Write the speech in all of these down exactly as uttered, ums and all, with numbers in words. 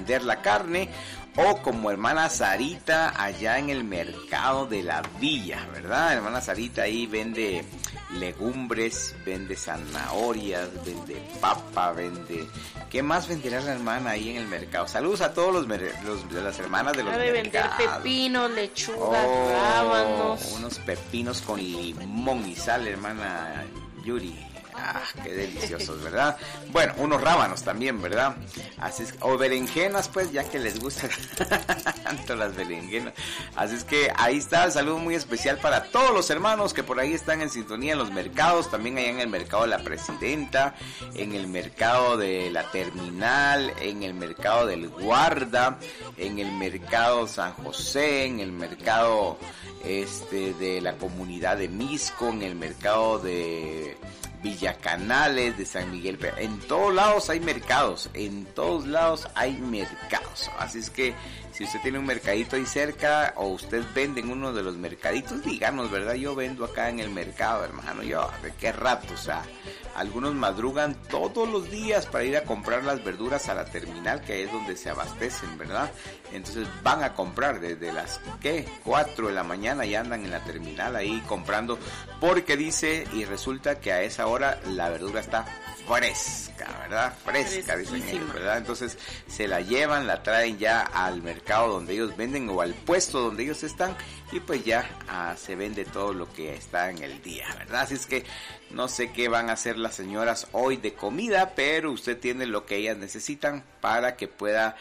vender la carne, o como hermana Sarita allá en el mercado de la villa, ¿verdad? Hermana Sarita ahí vende legumbres, vende zanahorias, vende papa, vende... ¿Qué más venderá la hermana ahí en el mercado? Saludos a todos los, mer... los de las hermanas de los Debe mercados. vender pepinos, lechugas, oh, rábanos. Unos pepinos con limón y sal, hermana Yuri. Ah, qué deliciosos, ¿verdad? Bueno, unos rábanos también, ¿verdad? Así es, o berenjenas, pues, ya que les gustan tanto las berenjenas. Así es que ahí está el saludo muy especial para todos los hermanos que por ahí están en sintonía en los mercados, también allá en el mercado de la Presidenta, en el mercado de la Terminal, en el mercado del Guarda, en el mercado San José, en el mercado este de la comunidad de Misco, en el mercado de Villacanales, de San Miguel. En todos lados hay mercados, en todos lados hay mercados. Así es que si usted tiene un mercadito ahí cerca o usted vende en uno de los mercaditos, díganos, ¿verdad? Yo vendo acá en el mercado, hermano. Yo, ¿de qué rato? O sea, algunos madrugan todos los días para ir a comprar las verduras a la terminal, que es donde se abastecen, ¿verdad? Entonces van a comprar desde las, ¿qué? cuatro de la mañana y andan en la terminal ahí comprando, porque dice y resulta que a esa hora la verdura está fresca, ¿verdad? Fresca, dicen ellos, ¿verdad? Entonces se la llevan, la traen ya al mercado donde ellos venden o al puesto donde ellos están y pues ya ah, se vende todo lo que está en el día, ¿verdad? Así es que no sé qué van a hacer las señoras hoy de comida, pero usted tiene lo que ellas necesitan para que pueda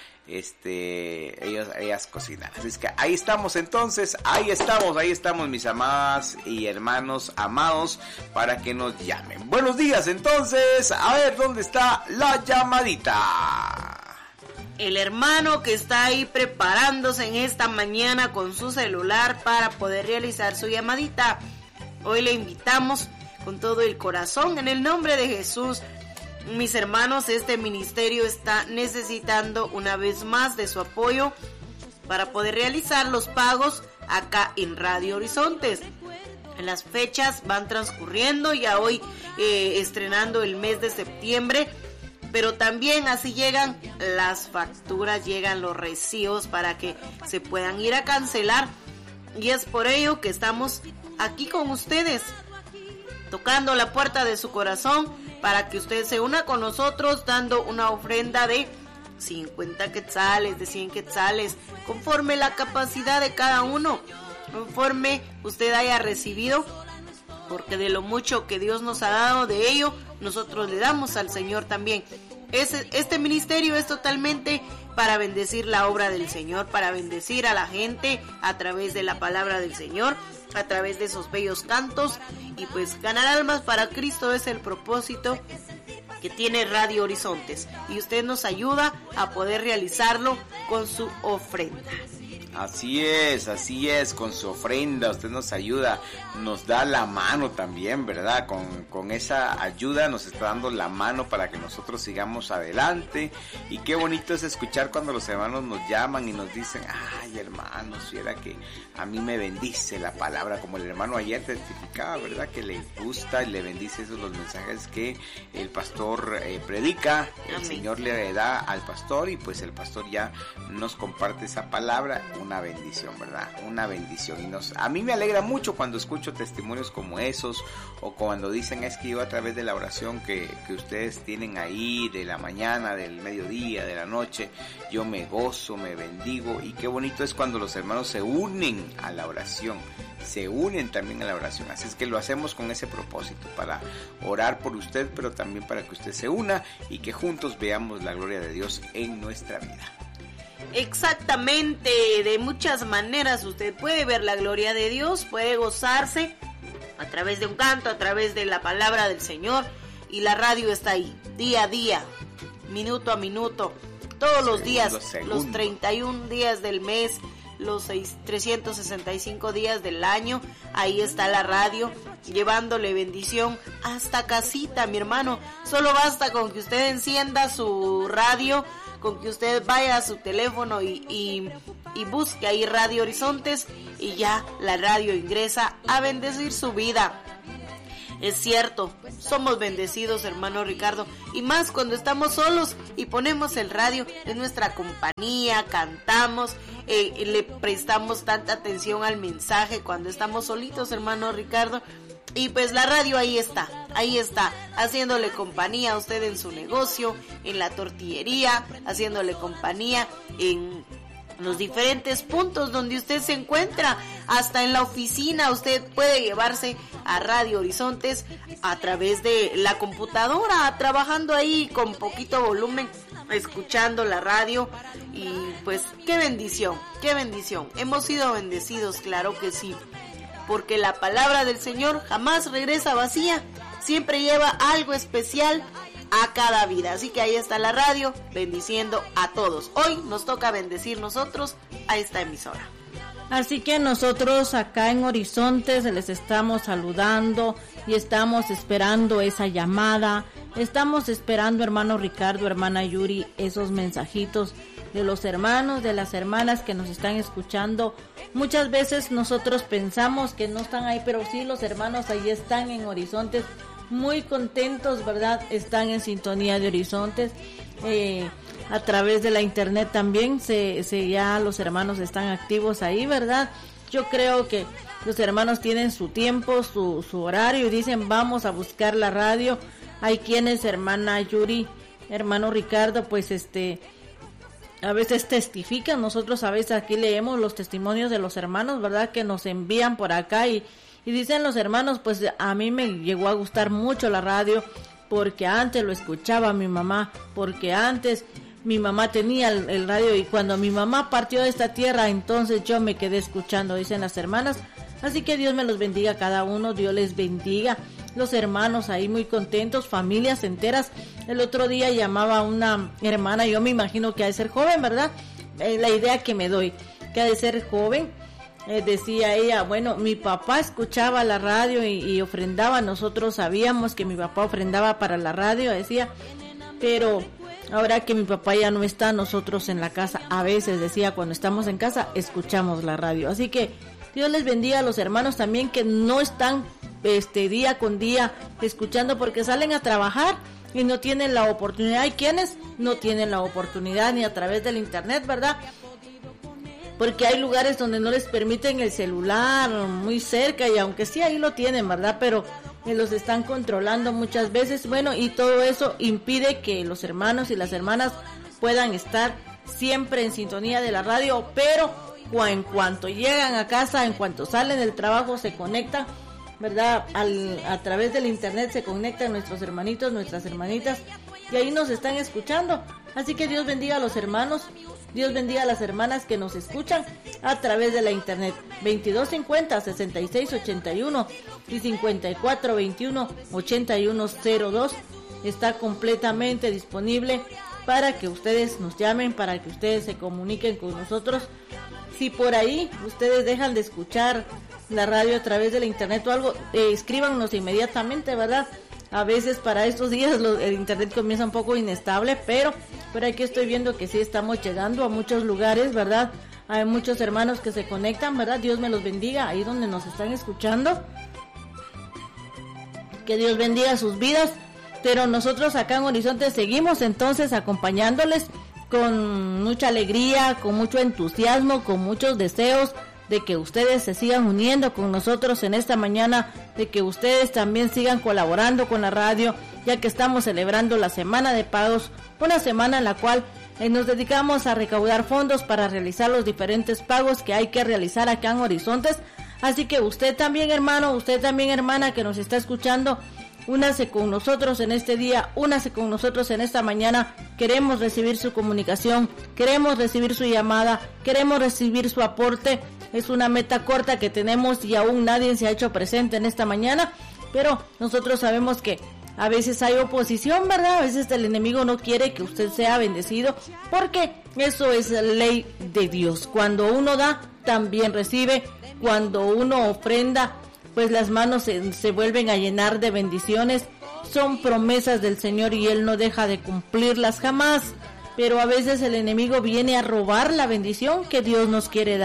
este ellos, ellas cocinar. Así es que ahí estamos entonces, ahí estamos, ahí estamos mis amadas y hermanos amados para que nos llamen. Buenos días entonces, a ver dónde está la llamadita. El hermano que está ahí preparándose en esta mañana con su celular para poder realizar su llamadita. Hoy le invitamos con todo el corazón en el nombre de Jesús. Mis hermanos, este ministerio está necesitando una vez más de su apoyo para poder realizar los pagos acá en Radio Horizontes. Las fechas van transcurriendo, ya hoy eh, estrenando el mes de septiembre, pero también así llegan las facturas, llegan los recibos para que se puedan ir a cancelar, y es por ello que estamos aquí con ustedes, tocando la puerta de su corazón para que usted se una con nosotros dando una ofrenda de cincuenta quetzales, de cien quetzales, conforme la capacidad de cada uno, conforme usted haya recibido, porque de lo mucho que Dios nos ha dado, de ello nosotros le damos al Señor también. Este, este ministerio es totalmente para bendecir la obra del Señor, para bendecir a la gente a través de la palabra del Señor, a través de esos bellos cantos, y pues ganar almas para Cristo es el propósito que tiene Radio Horizontes, y usted nos ayuda a poder realizarlo con su ofrenda. Así es, así es, con su ofrenda usted nos ayuda, nos da la mano también, ¿verdad? Con, con esa ayuda nos está dando la mano para que nosotros sigamos adelante. Y qué bonito es escuchar cuando los hermanos nos llaman y nos dicen, ay hermanos, si era que a mí me bendice la palabra, como el hermano ayer testificaba, ¿verdad? Que le gusta y le bendice esos los mensajes que el pastor eh, predica, el Amén. Señor le da al pastor, y pues el pastor ya nos comparte esa palabra. Una bendición, ¿verdad? Una bendición. Y nos, a mí me alegra mucho cuando escucho testimonios como esos, o cuando dicen, es que yo a través de la oración que, que ustedes tienen ahí, de la mañana, del mediodía, de la noche, yo me gozo, me bendigo. Y qué bonito es cuando los hermanos se unen a la oración, se unen también a la oración. Así es que lo hacemos con ese propósito, para orar por usted, pero también para que usted se una y que juntos veamos la gloria de Dios en nuestra vida. Exactamente, de muchas maneras usted puede ver la gloria de Dios, puede gozarse a través de un canto, a través de la palabra del Señor, y la radio está ahí, día a día, minuto a minuto, todos los segundo, días, segundo. Los treinta y un días del mes, los trescientos sesenta y cinco días del año, ahí está la radio, llevándole bendición hasta casita, mi hermano. Solo basta con que usted encienda su radio, con que usted vaya a su teléfono y, y, y busque ahí Radio Horizontes, y ya la radio ingresa a bendecir su vida. Es cierto, somos bendecidos, hermano Ricardo, y más cuando estamos solos y ponemos el radio en nuestra compañía, cantamos, eh, le prestamos tanta atención al mensaje cuando estamos solitos, hermano Ricardo. Y pues la radio ahí está, ahí está, haciéndole compañía a usted en su negocio, en la tortillería, haciéndole compañía en los diferentes puntos donde usted se encuentra, hasta en la oficina usted puede llevarse a Radio Horizontes a través de la computadora, trabajando ahí con poquito volumen, escuchando la radio. Y pues qué bendición, qué bendición, hemos sido bendecidos, claro que sí, porque la palabra del Señor jamás regresa vacía, siempre lleva algo especial a cada vida. Así que ahí está la radio, bendiciendo a todos. Hoy nos toca bendecir nosotros a esta emisora. Así que nosotros acá en Horizontes les estamos saludando y estamos esperando esa llamada. Estamos esperando, hermano Ricardo, hermana Yuri, esos mensajitos de los hermanos, de las hermanas que nos están escuchando. Muchas veces nosotros pensamos que no están ahí, pero sí, los hermanos ahí están en Horizontes, muy contentos, ¿verdad? Están en sintonía de Horizontes. Eh, a través de la internet también se, se ya los hermanos están activos ahí, ¿verdad? Yo creo que los hermanos tienen su tiempo, su, su horario, y dicen vamos a buscar la radio. Hay quienes, hermana Yuri, hermano Ricardo, pues este a veces testifican. Nosotros a veces aquí leemos los testimonios de los hermanos, ¿verdad? Que nos envían por acá y, y dicen los hermanos, pues a mí me llegó a gustar mucho la radio porque antes lo escuchaba mi mamá, porque antes mi mamá tenía el, el radio y cuando mi mamá partió de esta tierra, entonces yo me quedé escuchando, dicen las hermanas. Así que Dios me los bendiga a cada uno, Dios les bendiga. Los hermanos ahí muy contentos, familias enteras. El otro día llamaba a una hermana, yo me imagino que ha de ser joven, ¿verdad? Eh, la idea que me doy, que ha de ser joven. Eh, decía ella, bueno, mi papá escuchaba la radio y, y ofrendaba, nosotros sabíamos que mi papá ofrendaba para la radio, decía, pero ahora que mi papá ya no está, nosotros en la casa, a veces decía, cuando estamos en casa, escuchamos la radio. Así que Dios les bendiga a los hermanos también que no están este día con día escuchando porque salen a trabajar y no tienen la oportunidad. Hay quienes no tienen la oportunidad ni a través del internet, ¿verdad? Porque hay lugares donde no les permiten el celular muy cerca y aunque sí ahí lo tienen, ¿verdad? Pero eh, los están controlando muchas veces. Bueno, y todo eso impide que los hermanos y las hermanas puedan estar siempre en sintonía de la radio, pero en cuanto llegan a casa, en cuanto salen del trabajo, se conectan, ¿verdad? Al, a través del internet se conectan nuestros hermanitos, nuestras hermanitas, y ahí nos están escuchando. Así que Dios bendiga a los hermanos, Dios bendiga a las hermanas que nos escuchan a través de la internet. Veintidós cincuenta, sesenta y seis ochenta y uno y cincuenta y cuatro veintiuno ochenta y uno cero dos está completamente disponible para que ustedes nos llamen, para que ustedes se comuniquen con nosotros. Si por ahí ustedes dejan de escuchar la radio a través de la internet o algo, eh, escríbanos inmediatamente, ¿verdad? A veces para estos días lo, el internet comienza un poco inestable, pero por aquí estoy viendo que sí estamos llegando a muchos lugares, ¿verdad? Hay muchos hermanos que se conectan, ¿verdad? Dios me los bendiga ahí donde nos están escuchando. Que Dios bendiga sus vidas. Pero nosotros acá en Horizonte seguimos entonces acompañándoles con mucha alegría, con mucho entusiasmo, con muchos deseos de que ustedes se sigan uniendo con nosotros en esta mañana, de que ustedes también sigan colaborando con la radio, ya que estamos celebrando la Semana de Pagos, una semana en la cual eh, nos dedicamos a recaudar fondos para realizar los diferentes pagos que hay que realizar acá en Horizontes. Así que usted también, hermano, usted también, hermana, que nos está escuchando, únase con nosotros en este día, únase con nosotros en esta mañana. Queremos recibir su comunicación, queremos recibir su llamada, queremos recibir su aporte. Es una meta corta que tenemos y aún nadie se ha hecho presente en esta mañana, pero nosotros sabemos que a veces hay oposición, ¿verdad? A veces el enemigo no quiere que usted sea bendecido, porque eso es ley de Dios. Cuando uno da, también recibe. Cuando uno ofrenda, pues las manos se, se vuelven a llenar de bendiciones. Son promesas del Señor y Él no deja de cumplirlas jamás. Pero a veces el enemigo viene a robar la bendición que Dios nos quiere dar.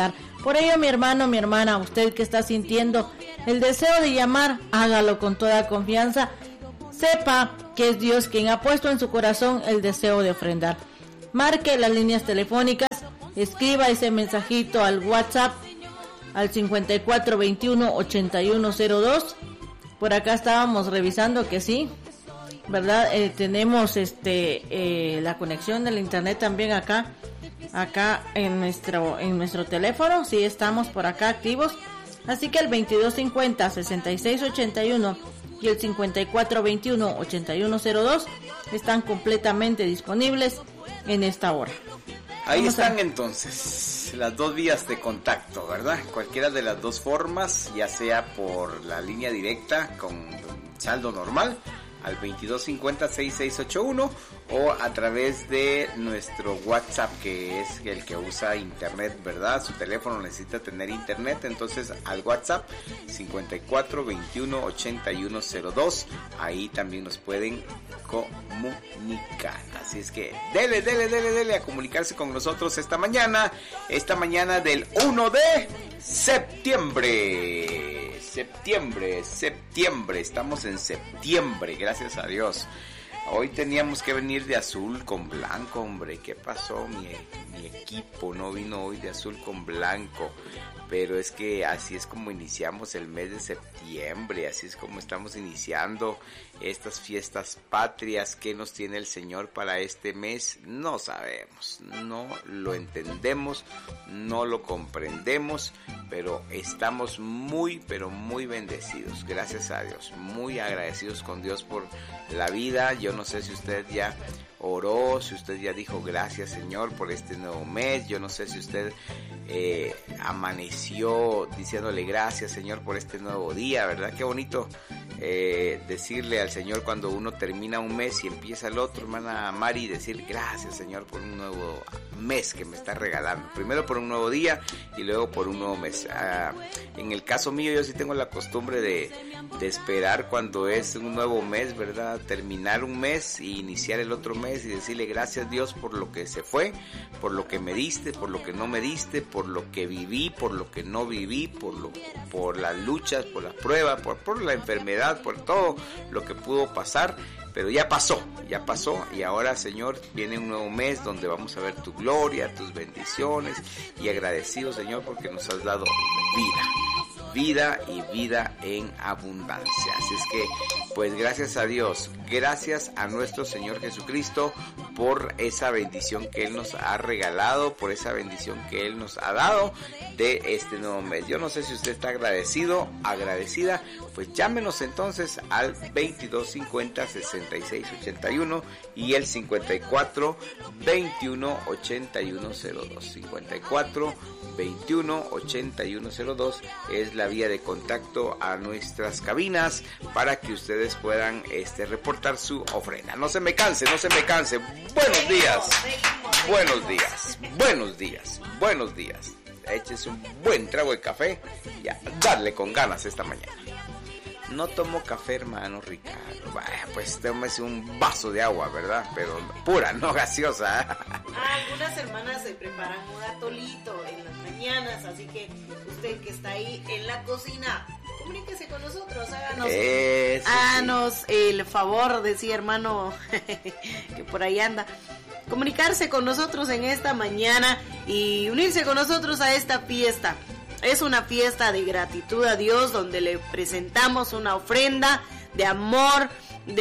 Por ello, mi hermano, mi hermana, usted que está sintiendo el deseo de llamar, hágalo con toda confianza. Sepa que es Dios quien ha puesto en su corazón el deseo de ofrendar. Marque las líneas telefónicas, escriba ese mensajito al WhatsApp al cincuenta y cuatro veintiuno ochenta y uno cero dos. Por acá estábamos revisando que sí, ¿verdad? Eh, tenemos este eh, la conexión del internet también acá, acá en nuestro en nuestro teléfono. Sí, estamos por acá activos. Así que el veintidós cincuenta sesenta y seis ochenta y uno y el cincuenta y cuatro veintiuno ochenta y uno cero dos están completamente disponibles en esta hora. Ahí Vamos están a... entonces las dos vías de contacto, ¿verdad? Cualquiera de las dos formas, ya sea por la línea directa con saldo normal al veintidós cincuenta sesenta y seis ochenta y uno o a través de nuestro WhatsApp, que es el que usa internet, ¿verdad? Su teléfono necesita tener internet, entonces al WhatsApp cincuenta y cuatro veintiuno ochenta y uno cero dos, ahí también nos pueden comunicar. Así es que dele, dele, dele, dele a comunicarse con nosotros esta mañana, esta mañana del uno de septiembre. Septiembre, septiembre, estamos en septiembre, gracias a Dios. Hoy teníamos que venir de azul con blanco, hombre. ¿Qué pasó? Mi, mi equipo no vino hoy de azul con blanco. Pero es que así es como iniciamos el mes de septiembre, así es como estamos iniciando estas fiestas patrias. ¿Qué nos tiene el Señor para este mes? No sabemos, no lo entendemos, no lo comprendemos, pero estamos muy, pero muy bendecidos, gracias a Dios, muy agradecidos con Dios por la vida. Yo no sé si usted ya oró, si usted ya dijo gracias Señor por este nuevo mes. Yo no sé si usted eh, amaneció diciéndole gracias Señor por este nuevo día, ¿verdad? Qué bonito eh, decirle al Señor cuando uno termina un mes y empieza el otro, hermana Mari, decir gracias Señor por un nuevo mes que me está regalando, primero por un nuevo día y luego por un nuevo mes. Ah, en el caso mío, yo sí tengo la costumbre de, de esperar cuando es un nuevo mes, ¿verdad? Terminar un mes y iniciar el otro mes y decirle gracias Dios por lo que se fue, por lo que me diste, por lo que no me diste, por lo que viví, por lo que no viví, por lo, por las luchas, por las pruebas, por, por la enfermedad, por todo lo que pudo pasar. Pero ya pasó, ya pasó y ahora Señor viene un nuevo mes donde vamos a ver tu gloria, tus bendiciones y agradecido Señor porque nos has dado vida, vida y vida en abundancia. Así es que pues gracias a Dios, gracias a nuestro Señor Jesucristo por esa bendición que Él nos ha regalado, por esa bendición que Él nos ha dado de este nuevo mes. Yo no sé si usted está agradecido, agradecida, pues llámenos entonces al veintidós cincuenta sesenta y seis ochenta y uno y el cincuenta y cuatro veintiuno ochenta y uno cero dos. cincuenta y cuatro veintiuno ochenta y uno cero dos es la vía de contacto a nuestras cabinas para que ustedes puedan este reportar su ofrenda. No se me canse, no se me canse. Buenos días, buenos días, buenos días, buenos días. Échese un buen trago de café y a darle con ganas esta mañana. No tomo café, hermano Ricardo. Vaya, pues tómese un vaso de agua, ¿verdad? Pero pura, no gaseosa. Algunas hermanas se preparan un atolito en las mañanas, así que usted que está ahí en la cocina, comuníquese con nosotros, háganos, háganos sí. el favor, decía hermano que por ahí anda, comunicarse con nosotros en esta mañana y unirse con nosotros a esta fiesta. Es una fiesta de gratitud a Dios donde le presentamos una ofrenda de amor,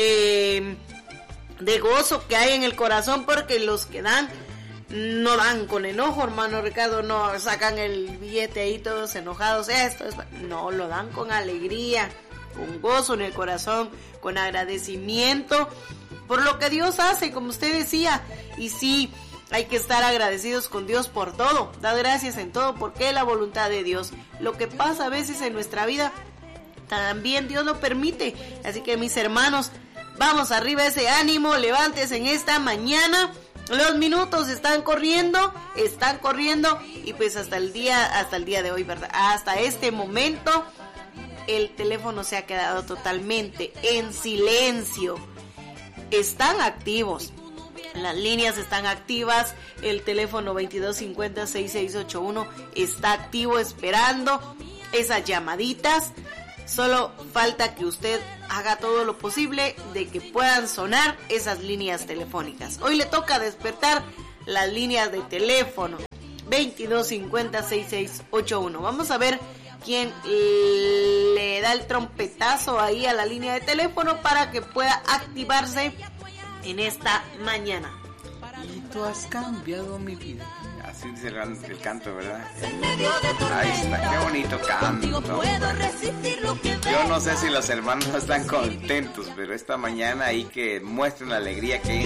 de, de gozo que hay en el corazón, porque los que dan no dan con enojo, hermano Ricardo, no sacan el billete ahí todos enojados, esto, esto, no, lo dan con alegría, con gozo en el corazón, con agradecimiento por lo que Dios hace, como usted decía. Y sí, hay que estar agradecidos con Dios por todo, dar gracias en todo, porque es la voluntad de Dios. Lo que pasa a veces en nuestra vida, también Dios lo permite. Así que mis hermanos, vamos arriba ese ánimo, levántese en esta mañana. Los minutos están corriendo, están corriendo y pues hasta el día, hasta el día de hoy, ¿verdad? Hasta este momento, el teléfono se ha quedado totalmente en silencio. Están activos. Las líneas están activas, el teléfono veintidós cincuenta, sesenta y seis ochenta y uno está activo esperando esas llamaditas. Solo falta que usted haga todo lo posible de que puedan sonar esas líneas telefónicas. Hoy le toca despertar las líneas de teléfono veintidós cincuenta, sesenta y seis ochenta y uno. Vamos a ver quién le da el trompetazo ahí a la línea de teléfono para que pueda activarse en esta mañana. Y tú has cambiado mi vida. Así dice el, el canto, ¿verdad? Ahí está, qué bonito canto. Yo no sé si los hermanos están contentos, pero esta mañana ahí que muestren la alegría que hay